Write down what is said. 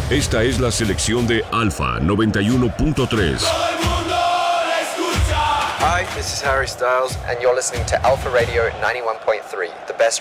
Esta es la selección de Alfa 91.3. Hi, this is Harry Styles, and you're listening to Alpha Radio 91.3, the best